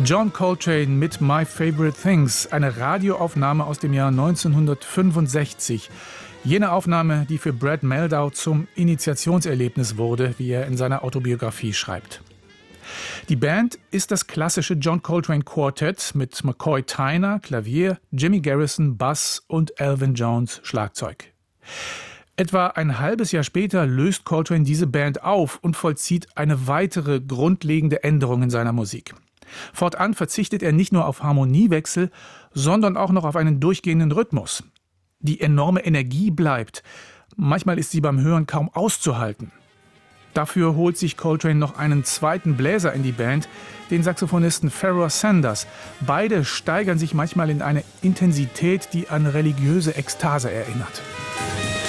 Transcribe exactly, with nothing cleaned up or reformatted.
John Coltrane mit My Favorite Things, eine Radioaufnahme aus dem Jahr neunzehnhundertfünfundsechzig. Jene Aufnahme, die für Brad Mehldau zum Initiationserlebnis wurde, wie er in seiner Autobiografie schreibt. Die Band ist das klassische John Coltrane Quartett mit McCoy Tyner, Klavier, Jimmy Garrison, Bass und Elvin Jones, Schlagzeug. Etwa ein halbes Jahr später löst Coltrane diese Band auf und vollzieht eine weitere grundlegende Änderung in seiner Musik. Fortan verzichtet er nicht nur auf Harmoniewechsel, sondern auch noch auf einen durchgehenden Rhythmus. Die enorme Energie bleibt. Manchmal ist sie beim Hören kaum auszuhalten. Dafür holt sich Coltrane noch einen zweiten Bläser in die Band, den Saxophonisten Pharoah Sanders. Beide steigern sich manchmal in eine Intensität, die an religiöse Ekstase erinnert.